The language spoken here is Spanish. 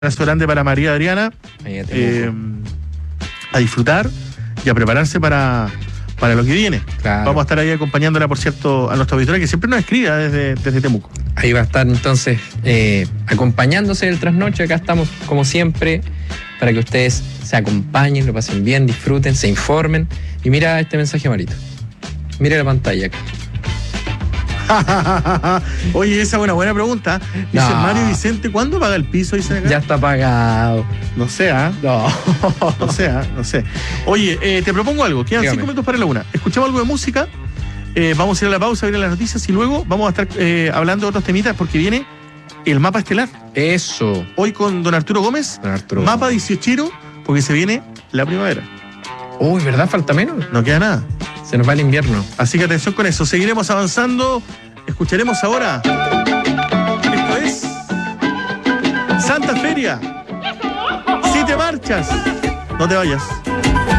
abrazo grande para María Adriana, a disfrutar y a prepararse para lo que viene. Claro. Vamos a estar ahí acompañándola, por cierto, a nuestra auditoría que siempre nos escribe desde Temuco. Ahí va a estar entonces acompañándose del trasnoche. Acá estamos como siempre para que ustedes se acompañen, lo pasen bien, disfruten, se informen. Y mira este mensaje, Marito. Mira la pantalla acá. Oye, esa es una buena pregunta. Dice Mario Vicente, ¿cuándo paga el piso? Dicen acá. Ya está pagado. No sé, ¿ah? No sé. Oye, te propongo algo. Quedan 5 minutos para la una. Escuchamos algo de música. Vamos a ir a la pausa, a ir a las noticias y luego vamos a estar hablando de otros temitas porque viene el mapa estelar. Eso. Hoy con don Arturo Gómez. Mapa 18, porque se viene la primavera. Uy, ¿verdad? Falta menos. No queda nada. Se nos va el invierno. Así que atención con eso. Seguiremos avanzando. Escucharemos ahora. Esto es Santa Feria. Si te marchas, no te vayas.